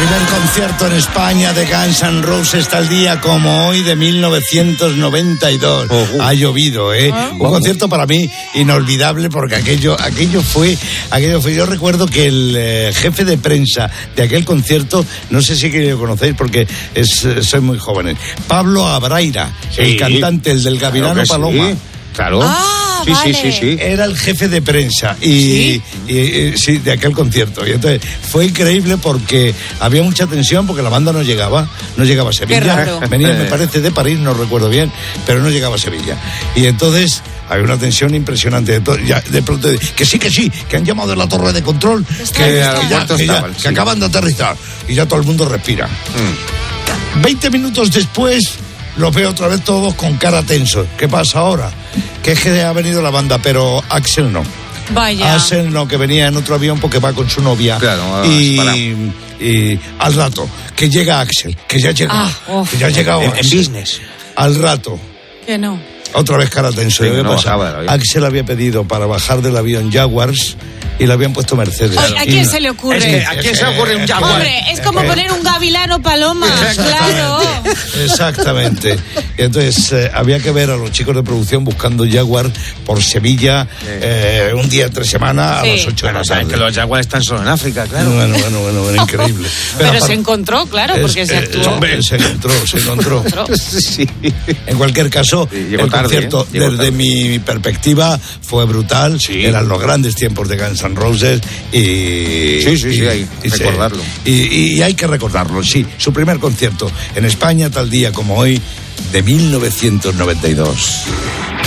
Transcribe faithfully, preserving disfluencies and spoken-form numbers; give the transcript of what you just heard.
primer concierto en España de Guns N' Roses tal día como hoy de mil novecientos noventa y dos. Uh, uh. Ha llovido, ¿eh? Uh, Un uh. concierto para mí inolvidable porque aquello, aquello fue, aquello fue. Yo recuerdo que el eh, jefe de prensa de aquel concierto, no sé si que lo conocéis porque es, soy muy jóvenes, Pablo Abraira, sí. El cantante, el del Gavilano claro Paloma. Sí. Claro. Ah, sí, vale. sí, sí, sí. Era el jefe de prensa y ¿Sí? Y, y, sí, de aquel concierto. Y entonces fue increíble porque había mucha tensión porque la banda no llegaba, no llegaba a Sevilla. Venía, me parece, de París, no recuerdo bien, pero no llegaba a Sevilla. Y entonces había una tensión impresionante. De, todo, ya, de pronto, que sí, que sí, que han llamado de la torre de control, que, que, ya, que, ya, estaban, que sí. acaban de aterrizar y ya todo el mundo respira. Mm. Veinte minutos después los veo otra vez todos con cara tenso. ¿Qué pasa ahora? Que es que ha venido la banda, pero Axel no. Vaya. Axel no, que venía en otro avión porque va con su novia. Claro, y, y al rato, que llega Axel, que ya llega, ah, oh. que ya ha llegado en, Axel. En business. Al rato. Que no. Otra vez cara tenso. Sí, ¿Qué no pasa? Axel había pedido para bajar del avión Jaguars y le habían puesto Mercedes. Ay, ¿a quién y... se le ocurre? Es que, ¿a quién se le ocurre un Jaguar? Hombre, es como eh, poner un Gavilano Paloma, claro. Exactamente. Y entonces eh, había que ver a los chicos de producción buscando Jaguar por Sevilla eh, un día entre semana sí. a las ocho de la tarde. Que los Jaguars están solo en África, claro. Bueno, bueno, bueno, bueno increíble. Pero, Pero se encontró, claro, porque es, se actuó. Eh, se encontró, se encontró. Sí. En cualquier caso, sí, el tarde, concierto, ¿eh? desde tarde. mi perspectiva, fue brutal. Sí. Eran los grandes tiempos de Guns N' Roses y... Sí, sí, sí, hay que recordarlo. Y, y, y hay que recordarlo, sí. Su primer concierto en España tal día como hoy de mil novecientos noventa y dos.